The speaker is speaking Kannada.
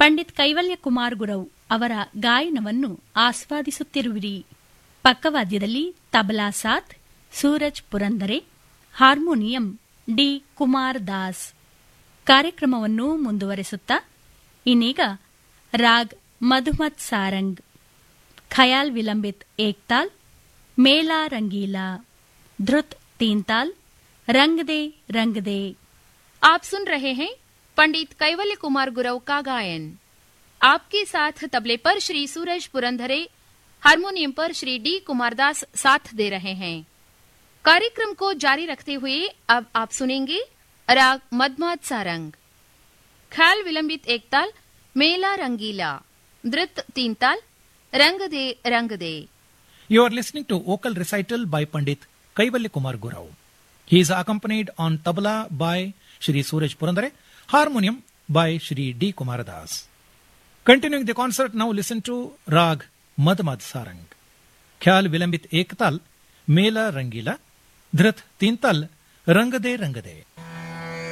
ಪಂಡಿತ್ ಕೈವಲ್ಯ ಕುಮಾರ್ ಗುರವ್ ಅವರ ಗಾಯನವನ್ನು ಆಸ್ವಾದಿಸುತ್ತಿರುವಿರಿ. ಪಕ್ಕವಾದ್ಯದಲ್ಲಿ ತಬಲಾ ಸಾಥ್ ಸೂರಜ್ ಪುರಂದರೆ, ಹಾರ್ಮೋನಿಯಂ ಡಿ ಕುಮಾರ್ ದಾಸ್. ಕಾರ್ಯಕ್ರಮವನ್ನು ಮುಂದುವರೆಸುತ್ತಾ ಇನ್ನೀಗ ರಾಗ್ ಮಧುಮತ್ ಸಾರಂಗ್, ಖಯಾಲ್ ವಿಲಂಬಿತ್ ಏಕ್ತಾಲ್, ಮೇಲಾ ರಂಗೀಲಾ, ಧೃತ್ तीनताल, रंग दे. आप सुन रहे हैं पंडित कैवल्य कुमार गुरव का गायन. आपके साथ तबले पर श्री सूरज पुरंदरे, हारमोनियम पर श्री डी कुमारदास साथ दे रहे हैं. कार्यक्रम को जारी रखते हुए अब आप सुनेंगे राग मधुमत सारंग, ख्याल विलंबित एकताल, मेला रंगीला, धृत तीनताल, रंग दे. You are listening to vocal recital by Pandit Kaivalya Kumar Gurav. He is accompanied on tabla by Shri Suraj Purandare, harmonium by Shri D. Kumaradas. Continuing the concert, now listen to Rag Madhmad Sarang, Khyal Vilambit Ektal, Mela Rangila, Dhrit Tintal, Rangade.